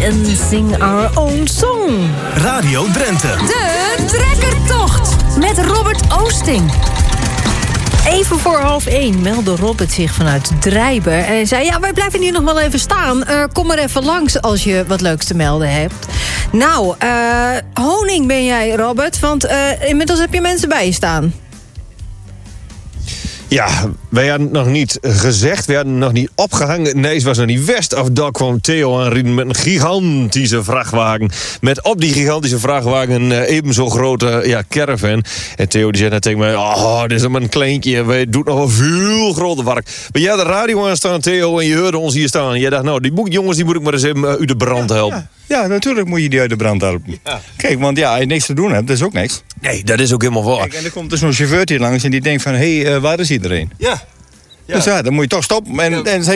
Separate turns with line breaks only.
and sing our own song.
Radio Drenthe.
De Trekkertocht met Robert Oosting. Even voor 12:30 meldde Robert zich vanuit Drijber. En hij zei, ja, wij blijven hier nog wel even staan. Kom maar even langs als je wat leuks te melden hebt. Nou, honing ben jij, Robert. Want inmiddels heb je mensen bij je staan.
Ja, wij hadden het nog niet gezegd. We hadden het nog niet opgehangen. Nee, het was nog niet west. Of daar kwam Theo aanrijden met een gigantische vrachtwagen. Met op die gigantische vrachtwagen een even zo grote caravan. En Theo die zei net tegen mij, oh, dit is maar een kleintje. Wij doen nog een veel groter werk. Maar jij had de radio aan staan, Theo, en je hoorde ons hier staan. En jij dacht, nou, jongens, die moet ik maar eens even uit de brand helpen.
Ja, natuurlijk moet je die uit de brand helpen. Ja. Kijk, want als je niks te doen hebt, dat is ook niks.
Nee, dat is ook helemaal waar.
Kijk, en dan komt dus zo'n chauffeur hier langs en die denkt van, hé, waar is iedereen?
Ja.
Dus ja, dan moet je toch stoppen en zeggen,